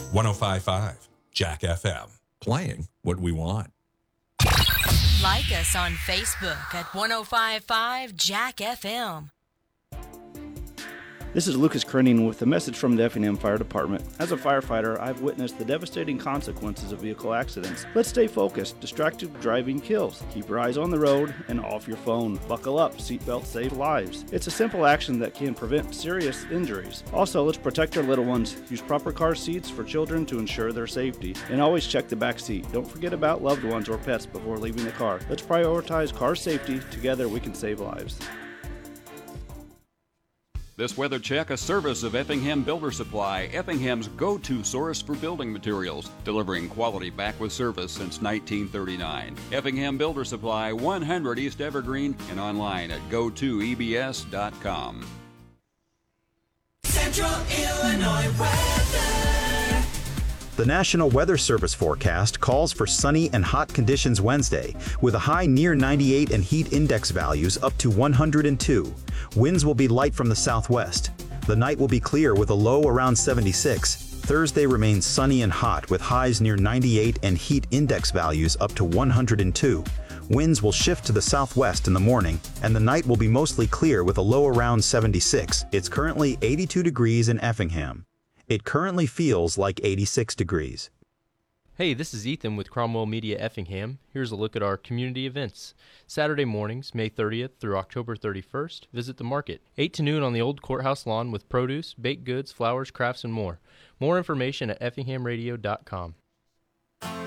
105.5 Jack FM. Playing what we want. Like us on Facebook at 105.5 Jack FM. This is Lucas Krenning with a message from the Effingham Fire Department. As a firefighter, I've witnessed the devastating consequences of vehicle accidents. Let's stay focused. Distracted driving kills. Keep your eyes on the road and off your phone. Buckle up. Seatbelts save lives. It's a simple action that can prevent serious injuries. Also, let's protect our little ones. Use proper car seats for children to ensure their safety. And always check the back seat. Don't forget about loved ones or pets before leaving the car. Let's prioritize car safety. Together, we can save lives. This weather check, a service of Effingham Builder Supply, Effingham's go-to source for building materials, delivering quality back with service since 1939. Effingham Builder Supply, 100 East Evergreen, and online at go2ebs.com. Central Illinois weather. The National Weather Service forecast calls for sunny and hot conditions Wednesday, with a high near 98 and heat index values up to 102. Winds will be light from the southwest. The night will be clear with a low around 76. Thursday remains sunny and hot with highs near 98 and heat index values up to 102. Winds will shift to the southwest in the morning, and the night will be mostly clear with a low around 76. It's currently 82 degrees in Effingham. It currently feels like 86 degrees. Hey, this is Ethan with Cromwell Media Effingham. Here's a look at our community events. Saturday mornings, May 30th through October 31st, visit the market. 8 to noon on the old courthouse lawn with produce, baked goods, flowers, crafts, and more. More information at effinghamradio.com.